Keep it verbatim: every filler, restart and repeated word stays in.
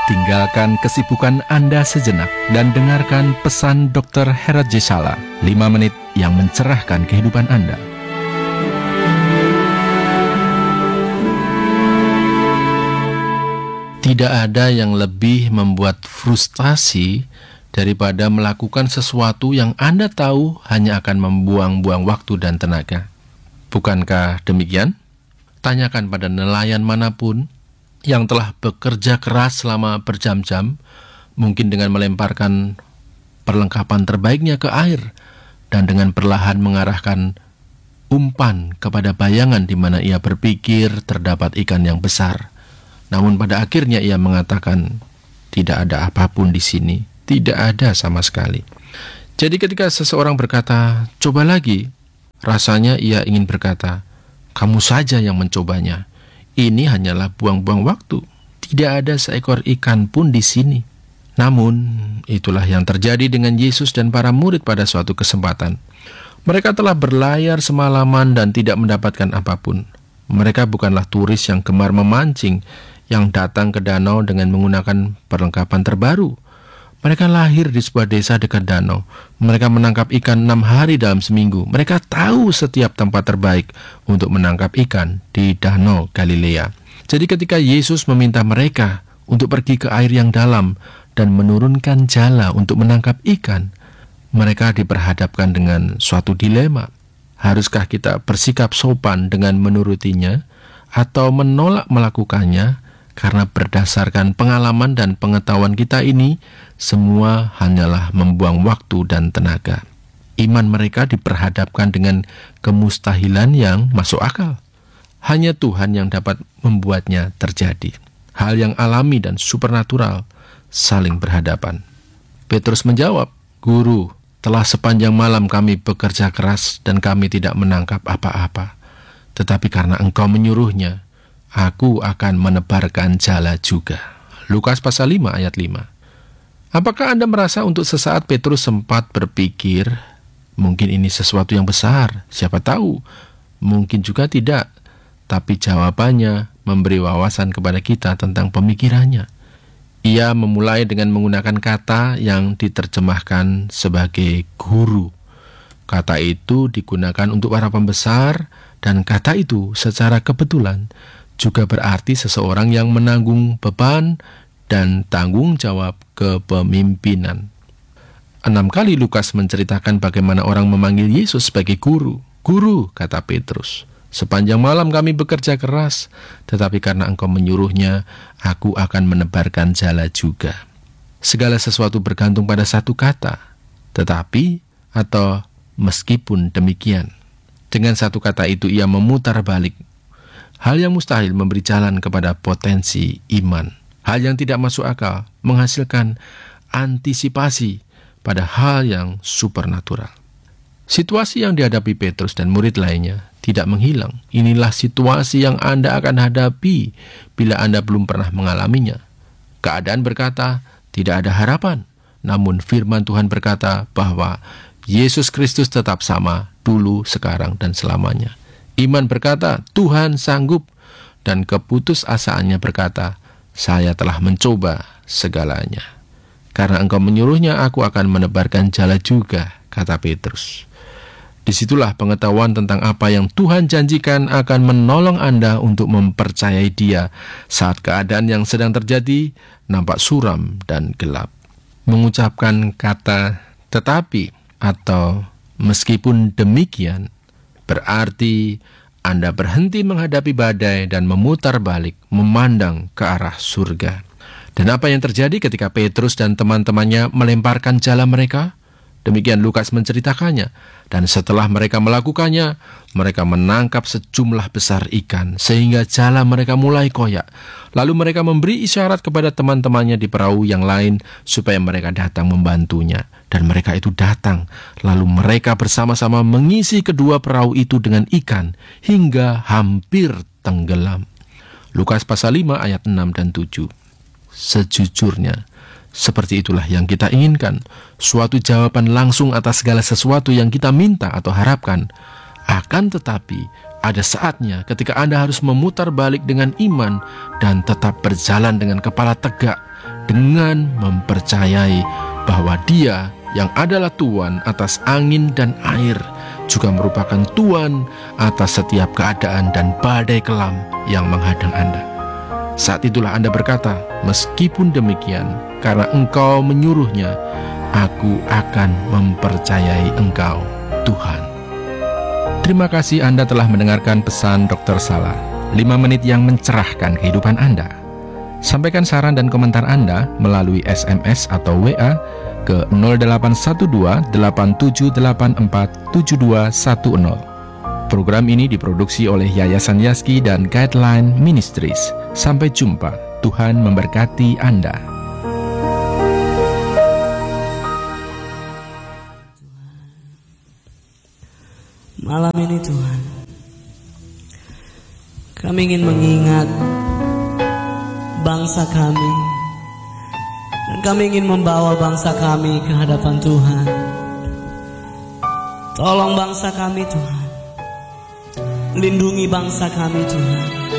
Tinggalkan kesibukan Anda sejenak dan dengarkan pesan dokter Herod J. Sala, lima menit yang mencerahkan kehidupan Anda. Tidak ada yang lebih membuat frustasi daripada melakukan sesuatu yang Anda tahu hanya akan membuang-buang waktu dan tenaga. Bukankah demikian? Tanyakan pada nelayan manapun yang telah bekerja keras selama berjam-jam, mungkin dengan melemparkan perlengkapan terbaiknya ke air dan dengan perlahan mengarahkan umpan kepada bayangan di mana ia berpikir terdapat ikan yang besar. Namun pada akhirnya ia mengatakan, tidak ada apapun di sini, tidak ada sama sekali. Jadi ketika seseorang berkata, coba lagi, rasanya ia ingin berkata, kamu saja yang mencobanya. Ini hanyalah buang-buang waktu. Tidak ada seekor ikan pun di sini. Namun, itulah yang terjadi dengan Yesus dan para murid pada suatu kesempatan. Mereka telah berlayar semalaman dan tidak mendapatkan apapun. Mereka bukanlah turis yang gemar memancing, yang datang ke danau dengan menggunakan perlengkapan terbaru. Mereka lahir di sebuah desa dekat danau. Mereka menangkap ikan enam hari dalam seminggu. Mereka tahu setiap tempat terbaik untuk menangkap ikan di danau Galilea. Jadi ketika Yesus meminta mereka untuk pergi ke air yang dalam dan menurunkan jala untuk menangkap ikan, mereka diperhadapkan dengan suatu dilema. Haruskah kita bersikap sopan dengan menurutinya atau menolak melakukannya? Karena berdasarkan pengalaman dan pengetahuan kita ini, semua hanyalah membuang waktu dan tenaga. Iman mereka diperhadapkan dengan kemustahilan yang masuk akal. Hanya Tuhan yang dapat membuatnya terjadi. Hal yang alami dan supernatural saling berhadapan. Petrus menjawab, Guru, telah sepanjang malam kami bekerja keras dan kami tidak menangkap apa-apa. Tetapi karena Engkau menyuruhnya, aku akan menebarkan jala juga. Lukas pasal lima ayat lima. Apakah Anda merasa untuk sesaat Petrus sempat berpikir, mungkin ini sesuatu yang besar, siapa tahu, mungkin juga tidak. Tapi jawabannya memberi wawasan kepada kita tentang pemikirannya. Ia memulai dengan menggunakan kata yang diterjemahkan sebagai guru. Kata itu digunakan untuk para pembesar, dan kata itu secara kebetulan juga berarti seseorang yang menanggung beban dan tanggung jawab kepemimpinan. Enam kali Lukas menceritakan bagaimana orang memanggil Yesus sebagai guru. Guru, kata Petrus, sepanjang malam kami bekerja keras, tetapi karena Engkau menyuruhnya, aku akan menebarkan jala juga. Segala sesuatu bergantung pada satu kata, tetapi atau meskipun demikian. Dengan satu kata itu ia memutar balik hal yang mustahil memberi jalan kepada potensi iman. Hal yang tidak masuk akal menghasilkan antisipasi pada hal yang supernatural. Situasi yang dihadapi Petrus dan murid lainnya tidak menghilang. Inilah situasi yang Anda akan hadapi bila Anda belum pernah mengalaminya. Keadaan berkata, tidak ada harapan. Namun firman Tuhan berkata bahwa Yesus Kristus tetap sama dulu, sekarang, dan selamanya. Iman berkata, Tuhan sanggup, dan keputusasaannya berkata, saya telah mencoba segalanya. Karena Engkau menyuruhnya, aku akan menebarkan jala juga, kata Petrus. Disitulah pengetahuan tentang apa yang Tuhan janjikan akan menolong Anda untuk mempercayai Dia saat keadaan yang sedang terjadi nampak suram dan gelap. Mengucapkan kata tetapi atau meskipun demikian berarti Anda berhenti menghadapi badai dan memutar balik, memandang ke arah surga. Dan apa yang terjadi ketika Petrus dan teman-temannya melemparkan jala mereka? Demikian Lukas menceritakannya. Dan setelah mereka melakukannya, mereka menangkap sejumlah besar ikan, sehingga jala mereka mulai koyak. Lalu mereka memberi isyarat kepada teman-temannya di perahu yang lain, supaya mereka datang membantunya. Dan mereka itu datang, lalu mereka bersama-sama mengisi kedua perahu itu dengan ikan, hingga hampir tenggelam. Lukas pasal lima ayat enam dan tujuh. Sejujurnya, seperti itulah yang kita inginkan, suatu jawaban langsung atas segala sesuatu yang kita minta atau harapkan. Akan tetapi, ada saatnya ketika Anda harus memutar balik dengan iman dan tetap berjalan dengan kepala tegak dengan mempercayai bahwa Dia yang adalah Tuhan atas angin dan air juga merupakan Tuhan atas setiap keadaan dan badai kelam yang menghadang Anda. Saat itulah Anda berkata, meskipun demikian, karena Engkau menyuruhnya, aku akan mempercayai Engkau, Tuhan. Terima kasih Anda telah mendengarkan pesan dokter Salah, lima menit yang mencerahkan kehidupan Anda. Sampaikan saran dan komentar Anda melalui S M S atau W A ke nol delapan satu dua delapan tujuh delapan empat tujuh dua satu nol. Program ini diproduksi oleh Yayasan Yaski dan Guideline Ministries. Sampai jumpa. Tuhan memberkati Anda. Malam ini Tuhan, kami ingin mengingat bangsa kami, dan kami ingin membawa bangsa kami ke hadapan Tuhan. Tolong bangsa kami Tuhan, lindungi bangsa kami Tuhan.